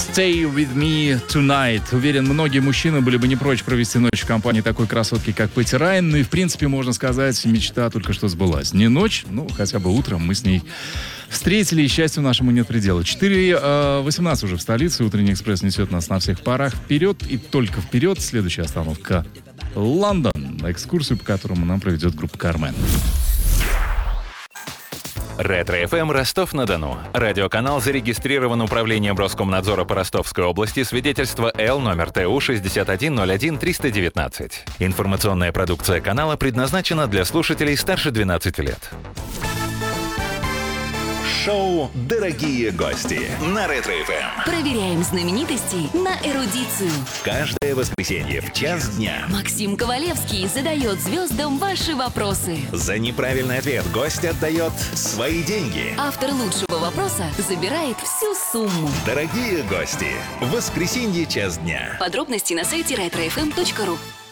Stay with me tonight. Уверен, многие мужчины были бы не прочь провести ночь в компании такой красотки, как Пэтти Райан. Ну и, в принципе, можно сказать, мечта только что сбылась. Не ночь, ну, хотя бы утром мы с ней встретили, и счастью нашему нет предела. 4:18 уже в столице. Утренний экспресс несет нас на всех парах вперед и только вперед. Следующая остановка — Лондон. На экскурсию, по которому нам проведет группа «Кармен». Ретро-ФМ Ростов-на-Дону. Радиоканал зарегистрирован Управлением Роскомнадзора по Ростовской области. Свидетельство Л номер ТУ 6101-319. Информационная продукция канала предназначена для слушателей старше 12 лет. Шоу «Дорогие гости» на Ретро-ФМ. Проверяем знаменитостей на эрудицию. Каждое воскресенье в час дня. Максим Ковалевский задает звездам ваши вопросы. За неправильный ответ гость отдает свои деньги. Автор лучшего вопроса забирает всю сумму. Дорогие гости, в воскресенье час дня. Подробности на сайте retrofm.ru.